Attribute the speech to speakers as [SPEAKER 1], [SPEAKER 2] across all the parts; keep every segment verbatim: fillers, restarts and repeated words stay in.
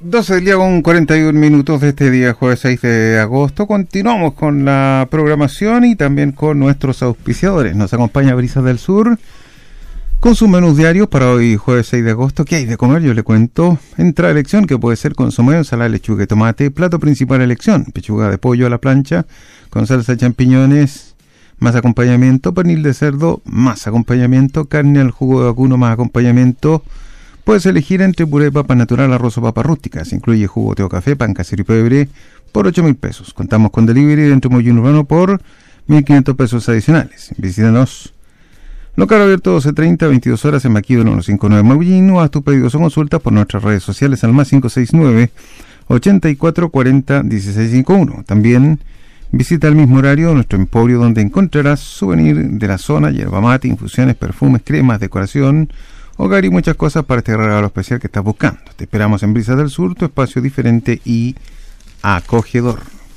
[SPEAKER 1] doce del día con cuarenta y un minutos de este día, jueves seis de agosto. Continuamos con la programación y también con nuestros auspiciadores. Nos acompaña Brisas del Sur con sus menús diarios para hoy, jueves seis de agosto. ¿Qué hay de comer? Yo le cuento. Entrada elección, que puede ser consomé, ensalada, lechuga y tomate. Plato principal elección, pechuga de pollo a la plancha con salsa de champiñones, más acompañamiento, pernil de cerdo, más acompañamiento, carne al jugo de vacuno, más acompañamiento. Puedes elegir entre puré de papa natural, arroz o papas rústicas. Incluye jugo, té o café, pan casero y pebre por ocho mil pesos. Contamos con delivery dentro de Mollín Urbano por mil quinientos pesos adicionales. Visítanos. Local abierto doce treinta, veintidós horas en Maquillo ciento cincuenta y nueve Mollín, o haz tus pedidos o consultas por nuestras redes sociales al más cinco seis nueve, ochenta y cuatro cuarenta, dieciséis cincuenta y uno. También visita al mismo horario nuestro emporio, donde encontrarás souvenir de la zona, yerba mate, infusiones, perfumes, cremas, decoración, hogar y muchas cosas para este regalo especial que estás buscando. Te esperamos en Brisas del Sur, tu espacio diferente y acogedor.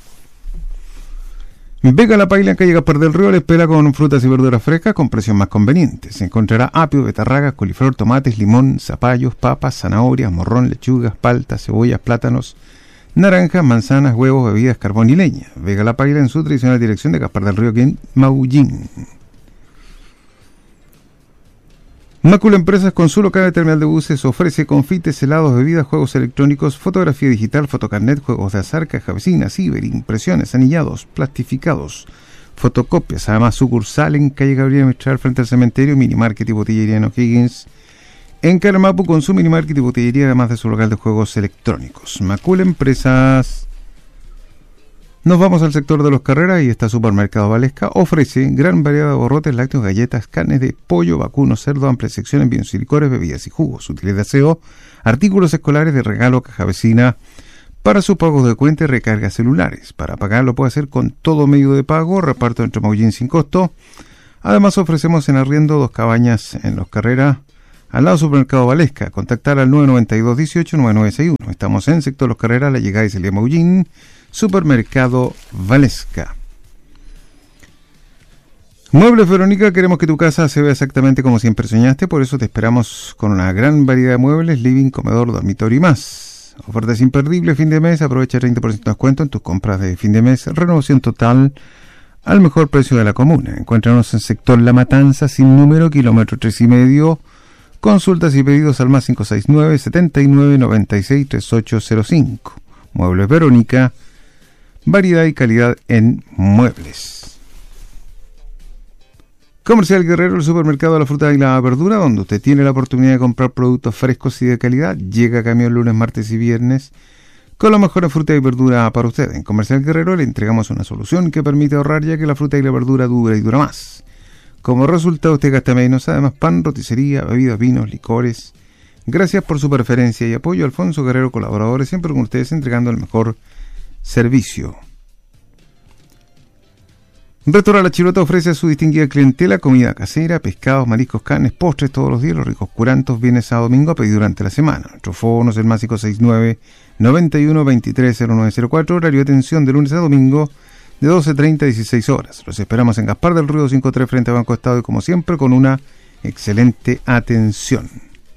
[SPEAKER 1] Vega La Paila en calle Gaspar del Río le espera con frutas y verduras frescas con precios más convenientes. Se encontrará apio, betarragas, coliflor, tomates, limón, zapallos, papas, zanahorias, morrón, lechugas, paltas, cebollas, plátanos, naranjas, manzanas, huevos, bebidas, carbón y leña. Vega La Paila en su tradicional dirección de Gaspar del Río, aquí en Maullín. Macula Empresas, con su local de terminal de buses, ofrece confites, helados, bebidas, juegos electrónicos, fotografía digital, fotocarnet, juegos de azar, caja vecina, ciber, impresiones, anillados, plastificados, fotocopias. Además, sucursal en calle Gabriel Mistral frente al cementerio, minimarket y botillería en O'Higgins. En Caramapu, con su minimarket y botillería, además de su local de juegos electrónicos. Macula Empresas. Nos vamos al sector de los Carreras y está Supermercado Valesca. Ofrece gran variedad de borrotes, lácteos, galletas, carnes de pollo, vacuno, cerdo, amplia sección en vinos y licores, bebidas y jugos, útiles de aseo, artículos escolares de regalo, caja vecina, para sus pagos de cuenta y recargas celulares. Para pagar lo puede hacer con todo medio de pago, reparto entre Maullín sin costo. Además ofrecemos en arriendo dos cabañas en los Carreras, al lado del Supermercado Valesca. Contactar al nueve nueve dos, dieciocho, nueve nueve seis uno. Estamos en sector Los Carreras, la llegada y salida de Maullín. Supermercado Valesca. Muebles Verónica, queremos que tu casa se vea exactamente como siempre soñaste, por eso te esperamos con una gran variedad de muebles, living, comedor, dormitorio y más. Ofertas imperdibles fin de mes, aprovecha el treinta por ciento de descuento en tus compras de fin de mes, renovación total al mejor precio de la comuna. Encuéntranos en sector La Matanza, sin número, kilómetro tres y medio. Consultas y pedidos al más cinco seis nueve, setenta y nueve, noventa y seis, treinta y ocho cero cinco. Muebles Verónica, variedad y calidad en muebles. Comercial Guerrero, el supermercado de la fruta y la verdura, donde usted tiene la oportunidad de comprar productos frescos y de calidad. Llega camión lunes, martes y viernes con la mejor fruta y verdura para usted. En Comercial Guerrero le entregamos una solución que permite ahorrar, ya que la fruta y la verdura dura y dura más. Como resultado, usted gasta menos. Además, pan, roticería, bebidas, vinos, licores. Gracias por su preferencia y apoyo. Alfonso Guerrero, colaboradores, siempre con ustedes, entregando el mejor servicio. Restaurante La Chilota ofrece a su distinguida clientela comida casera, pescados, mariscos, carnes, postres todos los días, los ricos curantos, viernes a domingo a pedir durante la semana. Nuestro fono es el más cinco seis nueve, noventa y uno, veintitrés, cero nueve cero cuatro, horario de atención de lunes a domingo de doce treinta a dieciséis horas. Los esperamos en Gaspar del Río cincuenta y tres frente a Banco Estado y como siempre con una excelente atención.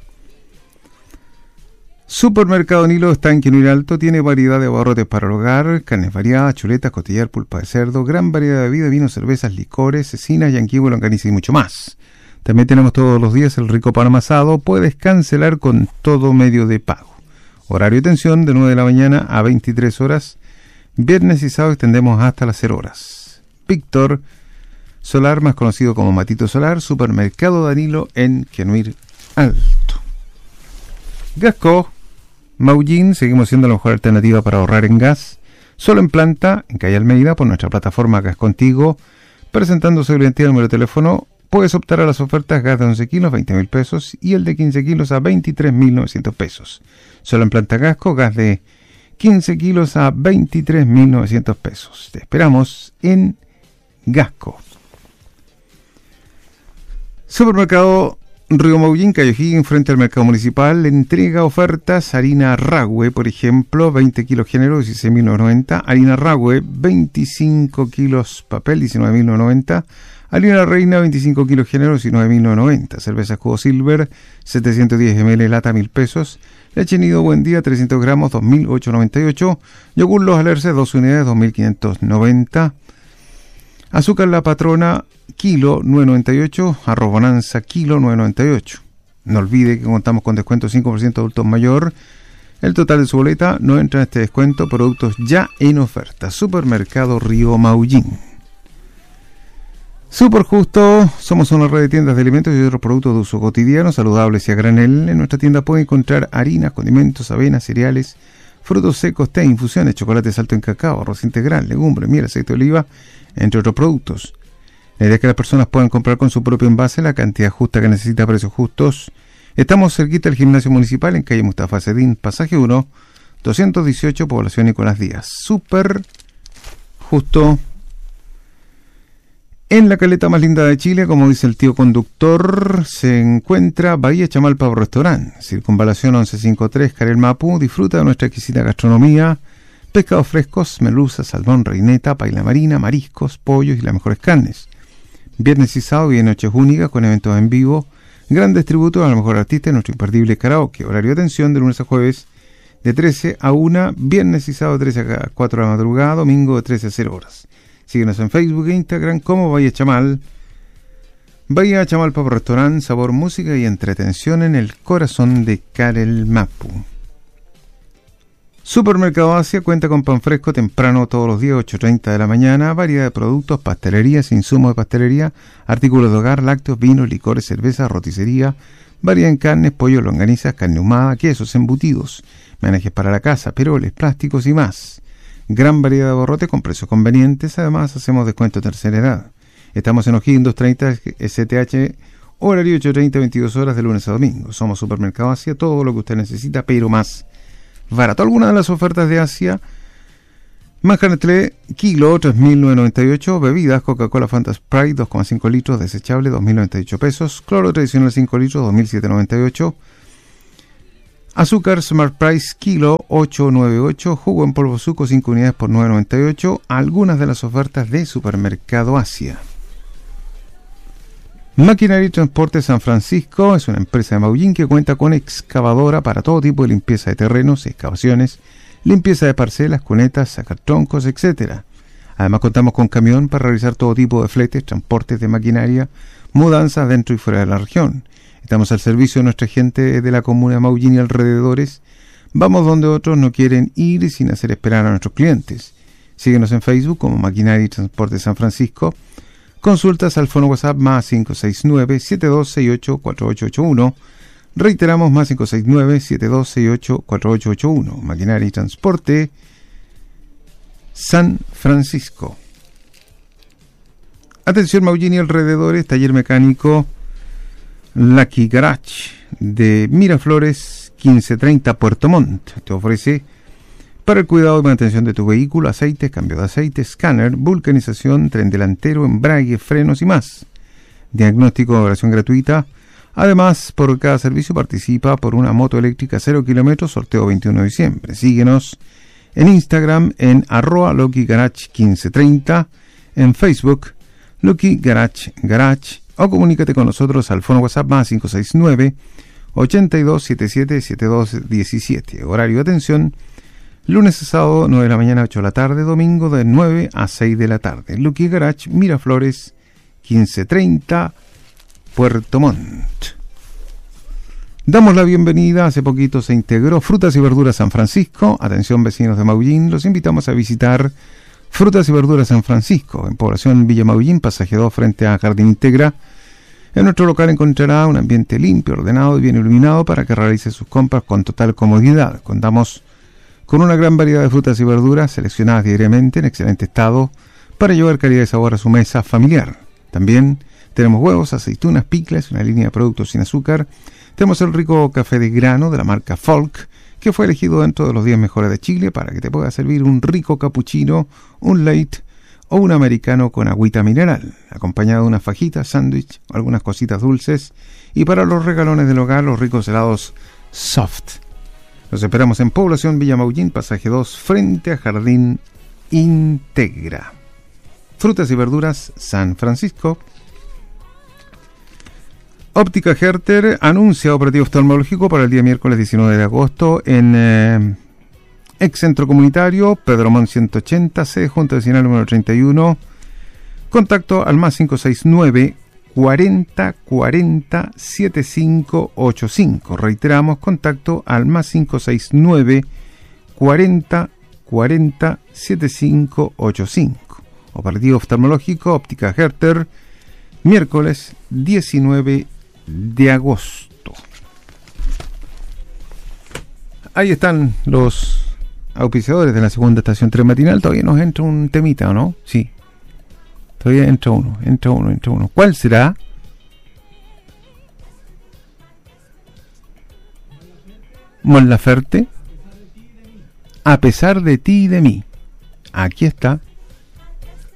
[SPEAKER 1] Supermercado Nilo está en Quinil Alto, tiene variedad de abarrotes para el hogar, carnes variadas, chuletas, costillar, pulpa de cerdo, gran variedad de bebidas, vinos, cervezas, licores, cecinas, yanquivo, longaniza y mucho más. También tenemos todos los días el rico pan amasado, puedes cancelar con todo medio de pago. Horario de atención de nueve de la mañana a veintitrés horas, viernes y sábado extendemos hasta las cero horas. Víctor Solar, más conocido como Matito Solar, Supermercado Danilo en Quinil Alto. Gasco Maullín, seguimos siendo la mejor alternativa para ahorrar en gas, solo en planta, en calle Almeida, por nuestra plataforma Gas Contigo, presentando su identidad y número de teléfono. Puedes optar a las ofertas gas de once kilos, veinte mil pesos, y el de quince kilos a veintitrés mil novecientos pesos. Solo en planta Gasco, gas de quince kilos a veintitrés mil novecientos pesos. Te esperamos en Gasco. Supermercado Río Maullín, calle O'Higgins, frente al mercado municipal, entrega ofertas. Harina Ragüe, por ejemplo, veinte kilos género, dieciséis mil novecientos noventa. Harina Ragüe, veinticinco kilos papel, diecinueve mil novecientos noventa. Harina La Reina, veinticinco kilos género, diecinueve mil novecientos noventa. Cerveza Escudo Silver, setecientos diez mililitros, lata, mil pesos. Leche Nido Buen Día, trescientos gramos, dos mil ochocientos noventa y ocho. Yogur Los Alerces, dos unidades, dos mil quinientos noventa. Azúcar La Patrona, kilo, nueve noventa y ocho. Arroz Bonanza, kilo, nueve noventa y ocho. No olvide que contamos con descuento cinco por ciento adultos mayor. El total de su boleta no entra en este descuento. Productos ya en oferta. Supermercado Río Maullín. Super Justo, somos una red de tiendas de alimentos y otros productos de uso cotidiano, saludables y a granel. En nuestra tienda puede encontrar harinas, condimentos, avenas, cereales, frutos secos, té, infusiones, chocolate alto en cacao, arroz integral, legumbres, miel, aceite de oliva, entre otros productos. La idea es que las personas puedan comprar con su propio envase la cantidad justa que necesita a precios justos. Estamos cerquita del gimnasio municipal en calle Mustafa Sedín, pasaje uno, doscientos dieciocho, población Nicolás Díaz. Super Justo. En la caleta más linda de Chile, como dice el tío conductor, se encuentra Bahía Chamalpa Restaurant, Circunvalación once cincuenta y tres, Carel Mapú. Disfruta de nuestra exquisita gastronomía, pescados frescos, merluza, salmón, reineta, paila marina, mariscos, pollos y las mejores carnes. Viernes y sábado y noches únicas con eventos en vivo, grandes tributos a los mejores artistas en nuestro imperdible karaoke. Horario de atención de lunes a jueves de trece a una, viernes y sábado de trece a cuatro de la madrugada, domingo de trece a cero horas. Síguenos en Facebook e Instagram como Bahía Chamal. Bahía Chamal Papa Restaurant, sabor, música y entretención en el corazón de Carel Mapú. Supermercado Asia cuenta con pan fresco temprano todos los días, ocho treinta de la mañana, variedad de productos, pastelerías, insumos de pastelería, artículos de hogar, lácteos, vinos, licores, cerveza, roticería, variedad en carnes, pollo, longanizas, carne ahumada, quesos, embutidos, menajes para la casa, peroles, plásticos y más. Gran variedad de abarrotes con precios convenientes. Además, hacemos descuento de tercera edad. Estamos en O'Higgins doscientos treinta S T H, horario ocho treinta, veintidós horas de lunes a domingo. Somos Supermercado Asia, todo lo que usted necesita, pero más barato. Algunas de las ofertas de Asia: manjar Nestlé, kilo, tres mil novecientos noventa y ocho. Bebidas, Coca-Cola Fanta Sprite, dos coma cinco litros, desechable, dos mil noventa y ocho pesos. Cloro tradicional, cinco litros, dos mil setecientos noventa y ocho. Azúcar Smart Price, kilo, ocho noventa y ocho. Jugo en polvo Suco, cinco unidades por nueve noventa y ocho. Algunas de las ofertas de Supermercado Asia. Maquinaria y Transporte San Francisco es una empresa de Maullín que cuenta con excavadora para todo tipo de limpieza de terrenos, excavaciones, limpieza de parcelas, cunetas, sacar troncos, etcétera. Además contamos con camión para realizar todo tipo de fletes, transportes de maquinaria, mudanzas dentro y fuera de la región. Estamos al servicio de nuestra gente de la comuna de Maullín y alrededores. Vamos donde otros no quieren ir sin hacer esperar a nuestros clientes. Síguenos en Facebook como Maquinaria y Transporte San Francisco. Consultas al fono WhatsApp más cinco seis nueve, siete dos seis ocho, cuatro ocho ocho uno. Reiteramos más cinco seis nueve, siete dos seis ocho, cuatro ocho ocho uno. Maquinaria y Transporte San Francisco. Atención Maullín y alrededores, taller mecánico Lucky Garage de Miraflores quince treinta Puerto Montt. Te ofrece para el cuidado y mantención de tu vehículo, aceites, cambio de aceite, escáner, vulcanización, tren delantero, embrague, frenos y más. Diagnóstico de evaluación gratuita. Además, por cada servicio participa por una moto eléctrica cero kilómetros, sorteo veintiuno de diciembre. Síguenos en Instagram en arroba Lucky Garage quince treinta, en Facebook Lucky Garage Garage, o comunícate con nosotros al fono WhatsApp más cinco seis nueve, ochenta y dos setenta y siete, setenta y dos diecisiete. Horario de atención lunes a sábado nueve de la mañana a ocho de la tarde, domingo de nueve a seis de la tarde. Lucky Garage Miraflores quince treinta Puerto Montt. Damos la bienvenida, hace poquito se integró Frutas y Verduras San Francisco. Atención vecinos de Maullín, los invitamos a visitar Frutas y Verduras San Francisco, en población Villa Maullín, pasaje dos frente a Jardín Integra. En nuestro local encontrará un ambiente limpio, ordenado y bien iluminado para que realice sus compras con total comodidad. Contamos con una gran variedad de frutas y verduras seleccionadas diariamente en excelente estado para llevar calidad y sabor a su mesa familiar. También tenemos huevos, aceitunas, picles, una línea de productos sin azúcar. Tenemos el rico café de grano de la marca Folk, que fue elegido dentro de los diez mejores de Chile para que te pueda servir un rico cappuccino, un late o un americano con agüita mineral, acompañado de unas fajitas, sándwich o algunas cositas dulces. Y para los regalones del hogar, los ricos helados soft. Los esperamos en población Villa Maullín, pasaje dos, frente a Jardín Integra. Frutas y Verduras San Francisco. Óptica Herter anuncia operativo oftalmológico para el día miércoles diecinueve de agosto en eh, ex centro comunitario Pedro Montt ciento ochenta C, Junta Vecinal número treinta y uno. Contacto al más cinco seis nueve, cuarenta, cuarenta, setenta y cinco ochenta y cinco. Reiteramos, contacto al más cinco seis nueve, cuarenta, cuarenta, setenta y cinco ochenta y cinco. Operativo oftalmológico Óptica Herter, miércoles diecinueve de agosto. Ahí están los auspiciadores de la segunda estación tres matinal. Todavía nos entra un temita, ¿o no? Sí. Todavía entra uno, entra uno, entra uno. ¿Cuál será? Mon Laferte. A pesar de ti y de mí. Aquí está.